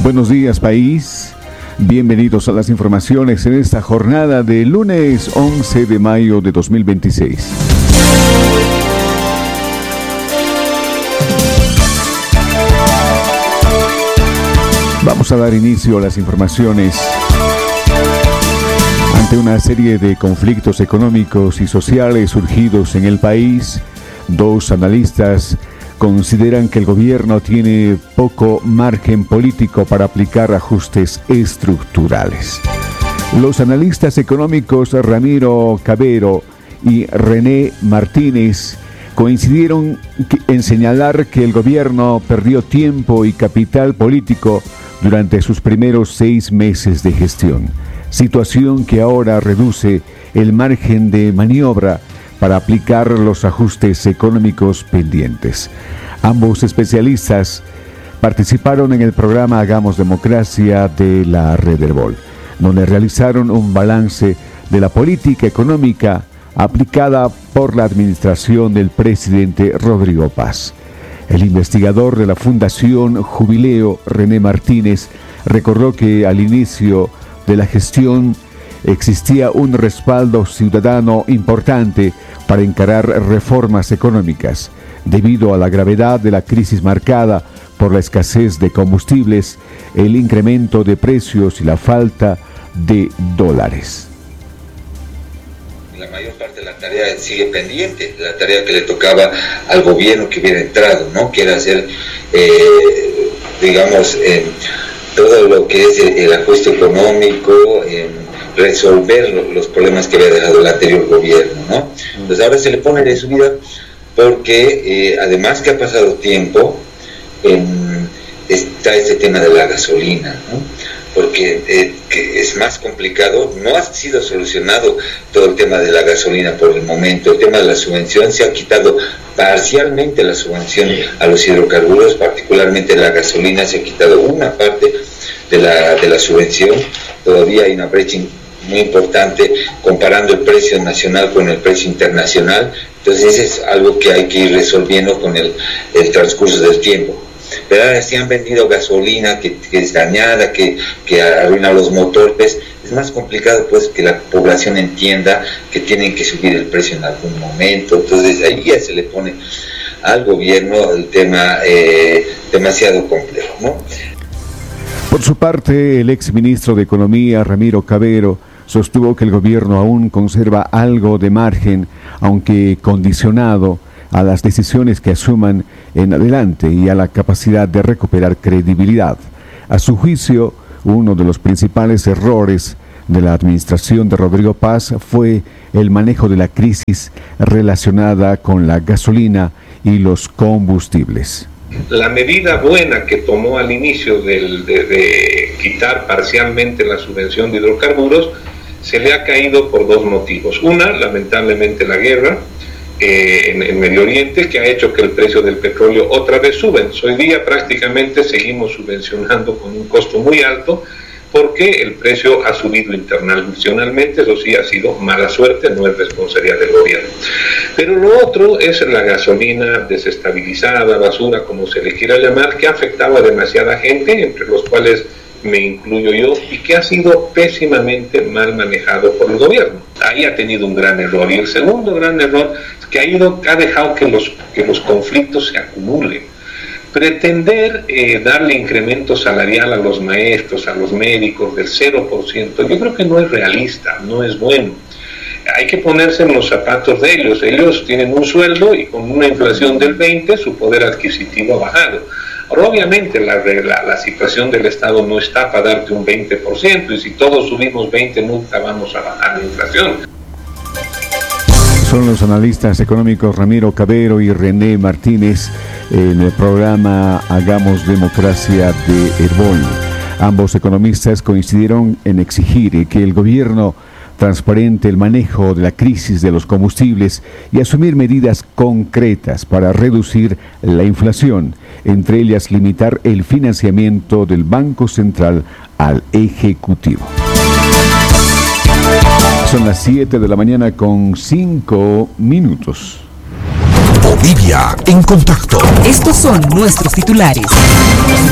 Buenos días, país. Bienvenidos a las informaciones en esta jornada de lunes 11 de mayo de 2026. Vamos a dar inicio a las informaciones. Ante una serie de conflictos económicos y sociales surgidos en el país, dos analistas consideran que el gobierno tiene poco margen político para aplicar ajustes estructurales. Los analistas económicos Ramiro Cabero y René Martínez coincidieron en señalar que el gobierno perdió tiempo y capital político durante sus primeros 6 meses de gestión, situación que ahora reduce el margen de maniobra para aplicar los ajustes económicos pendientes. Ambos especialistas participaron en el programa Hagamos Democracia de la Red Herbol, donde realizaron un balance de la política económica aplicada por la administración del presidente Rodrigo Paz. El investigador de la Fundación Jubileo, René Martínez, recordó que al inicio de la gestión existía un respaldo ciudadano importante para encarar reformas económicas, debido a la gravedad de la crisis marcada por la escasez de combustibles, el incremento de precios y la falta de dólares. La mayor parte de la tarea sigue pendiente, la tarea que le tocaba al gobierno que hubiera entrado, ¿no? Que era hacer, todo lo que es el ajuste económico, resolver los problemas que había dejado el anterior gobierno, ¿no? Entonces ahora se le pone de subida porque además que ha pasado tiempo, está este tema de la gasolina, ¿no? Porque que es más complicado, no ha sido solucionado todo el tema de la gasolina por el momento. El tema de la subvención, se ha quitado parcialmente la subvención a los hidrocarburos, particularmente la gasolina, se ha quitado una parte de la subvención. Todavía hay una brecha muy importante comparando el precio nacional con el precio internacional. Entonces es algo que hay que ir resolviendo con el transcurso del tiempo. Pero si han vendido gasolina que es dañada, que arruina los motores, es más complicado pues que la población entienda que tienen que subir el precio en algún momento. Entonces ahí ya se le pone al gobierno el tema demasiado complejo, ¿no? Por su parte, el exministro de Economía, Ramiro Cabero, sostuvo que el gobierno aún conserva algo de margen, aunque condicionado a las decisiones que asuman en adelante y a la capacidad de recuperar credibilidad. A su juicio, uno de los principales errores de la administración de Rodrigo Paz fue el manejo de la crisis relacionada con la gasolina y los combustibles. La medida buena que tomó al inicio de quitar parcialmente la subvención de hidrocarburos se le ha caído por 2 motivos. Una, lamentablemente, la guerra en Medio Oriente, que ha hecho que el precio del petróleo otra vez suba. Hoy día prácticamente seguimos subvencionando con un costo muy alto porque el precio ha subido internacionalmente. Eso sí ha sido mala suerte, no es responsabilidad del gobierno. Pero lo otro es la gasolina desestabilizada, basura, como se le quiera llamar, que ha afectado a demasiada gente, entre los cuales me incluyo yo, y que ha sido pésimamente mal manejado por el gobierno. Ahí ha tenido un gran error. Y el segundo gran error es que ha dejado que los conflictos se acumulen. Pretender darle incremento salarial a los maestros, a los médicos del 0%, yo creo que no es realista, no es bueno. Hay que ponerse en los zapatos de ellos. Ellos tienen un sueldo y con una inflación del 20%, su poder adquisitivo ha bajado. Ahora, obviamente, la situación del Estado no está para darte un 20%, y si todos subimos 20%, nunca vamos a bajar la inflación. Son los analistas económicos Ramiro Cabero y René Martínez en el programa Hagamos Democracia de Herbol. Ambos economistas coincidieron en exigir que el gobierno transparente el manejo de la crisis de los combustibles y asumir medidas concretas para reducir la inflación, entre ellas limitar el financiamiento del Banco Central al Ejecutivo. Son las 7 de la mañana con 5 minutos. Bolivia en contacto. Estos son nuestros titulares.